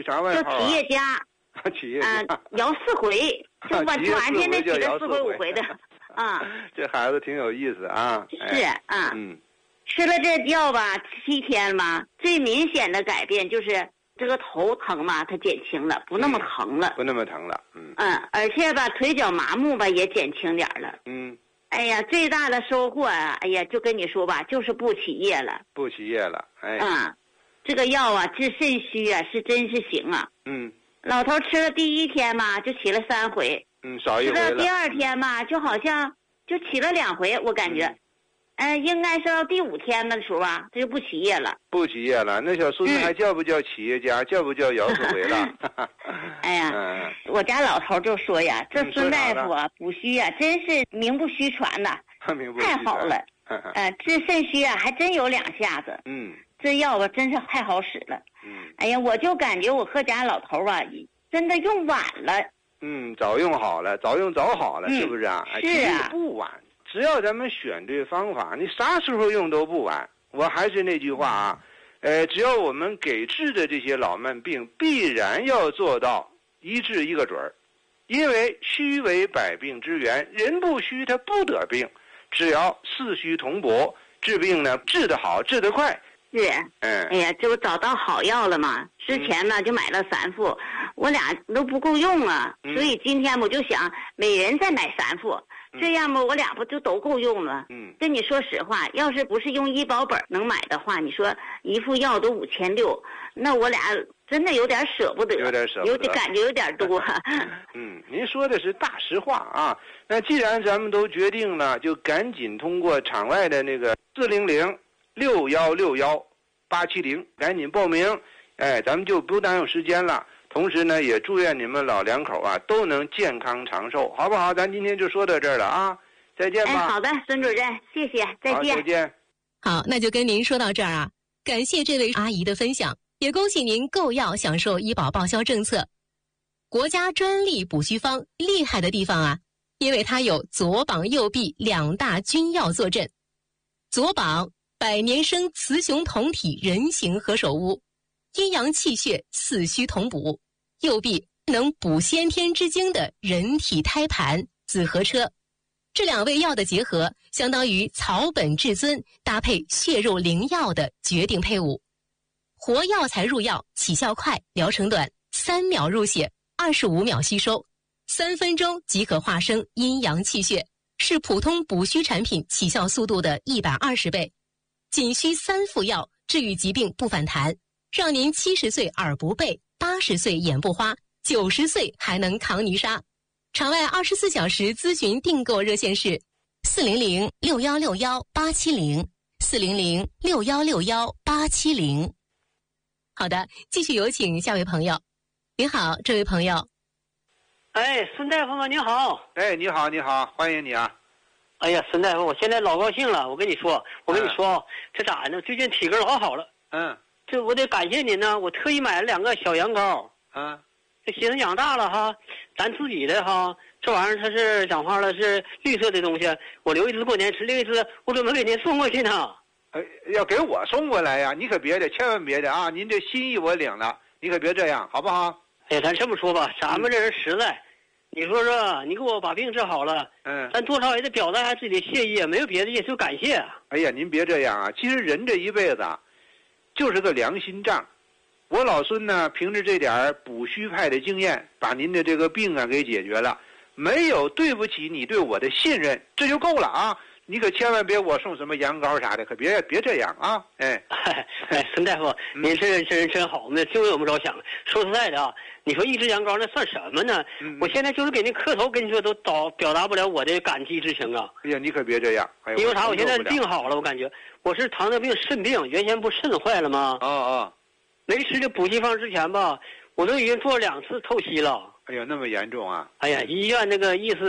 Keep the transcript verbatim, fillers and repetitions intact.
啥外号啊？ 叫企业家。 企业家。 啊，摇四回，就晚晚上天天起来四回五回的。啊， 这孩子挺有意思啊。 是啊。 嗯。 吃了这药吧，七天嘛，最明显的改变就是这个头疼嘛，它减轻了，不那么疼了。 不那么疼了。嗯。 嗯，而且吧，腿脚麻木吧也减轻点了。 嗯。 哎呀，最大的收获啊，哎呀，就跟你说吧，就是不起夜了。 不起夜了，哎。 嗯，这个药啊，治肾虚啊，是真是行啊。 嗯。 老头吃了第一天嘛，就起了三回。 嗯，少一回了。 吃了第二天嘛，就好像就起了两回，我感觉。嗯、呃，应该是到第五天的时候啊，他就不起夜了。 不起夜了，那小孙子还叫不叫企业家？嗯、叫不叫摇四回了？ 哎呀，嗯、我家老头就说呀，这孙大夫啊，补虚啊，真是名不虚传呐，太好了。呃，治肾虚啊，还真有两下子。 嗯。 这药吧，真是太好使了。 嗯。 哎呀，我就感觉我和家老头啊，真的用晚了。 嗯，早用好了，早用早好了，嗯、是不是啊？ 是啊。 不晚。只要咱们选对方法，你啥时候用都不晚。我还是那句话啊，呃，只要我们给治的这些老慢病，必然要做到一治一个准儿，因为虚为百病之源，人不虚他不得病，只要四虚同补，治病呢治得好，治得快。 是， 嗯， 哎呀，这不找到好药了吗？之前呢就买了三副，我俩都不够用啊， 嗯、 所以今天我就想每人再买三副。这样吧，我俩不就都够用了？ 嗯， 跟你说实话，要是不是用医保本能买的话，你说一副药都五千六，那我俩真的有点舍不得， 有点舍不得， 有点感觉有点多。 嗯，您说的是大实话啊。那既然咱们都决定了，就赶紧通过场外的那个四零零六幺六幺八七零赶紧报名。哎，咱们就不耽误时间了。同时呢，也祝愿你们老两口啊都能健康长寿，好不好？咱今天就说到这儿了啊，再见吧。 哎，好的，孙主任，谢谢，再见。 再见。 好，那就跟您说到这儿啊，感谢这位阿姨的分享，也恭喜您购药享受医保报销政策。国家专利补虚方厉害的地方啊，因为它有左膀右臂两大君药坐镇。左膀百年生雌雄同体人形何首乌，阴阳气血四虚同补。右臂能补先天之精的人体胎盘紫河车，这两味药的结合相当于草本至尊搭配血肉灵药的决定配伍。活药材入药，起效快，疗程短，三秒入血，二十五秒吸收，三分钟即可化生阴阳气血，是普通补虚产品起效速度的一百二十倍。仅需三副药，治愈疾病不反弹，让您七十岁耳不背，八十岁眼不花，九十岁还能扛泥沙。场外二十四小时咨询订购热线是四零零六幺六幺八七零四零零六幺六幺八七零。好的，继续有请下位朋友。您好，这位朋友。 哎，孙大夫吗？你好。 哎，你好，你好，欢迎你啊。 哎呀，孙大夫，我现在老高兴了。我跟你说，我跟你说，嗯、这咋呢？最近体格老好了。 嗯。 这我得感谢您呢，我特意买了两个小羊羔。 嗯。 这寻思养大了哈，咱自己的哈，这玩意儿它是讲话了是绿色的东西，我留一只过年吃，另一只我准备给您送过去呢。 哎，要给我送过来呀？你可别的，千万别的啊！您这心意我领了，你可别这样，好不好？ 哎呀，咱这么说吧，咱们这人实在，嗯、你说说，你给我把病治好了， 嗯， 咱多少也得表达一下自己的谢意，没有别的意思，就感谢。 哎呀，您别这样啊！其实人这一辈子啊，就是个良心账。我老孙呢，凭着这点补虚派的经验，把您的这个病啊给解决了，没有对不起你对我的信任，这就够了啊！你可千万别我送什么羊羔啥的，可别别这样啊！哎， 哎，孙大夫，嗯、您这人真人真好，那就为我们着想。说实在的啊，你说一只羊羔那算什么呢？ 嗯、 我现在就是给您磕头，跟你说都表表达不了我的感激之情啊！ 哎呀，你可别这样，哎、 因为啥？我现在病好了，我感觉我是糖尿病肾病，原先不肾坏了吗？ 哦哦。 没吃这补气方之前吧，我都已经做两次透析了。 哎呀，那么严重啊！ 哎呀，医院那个意思。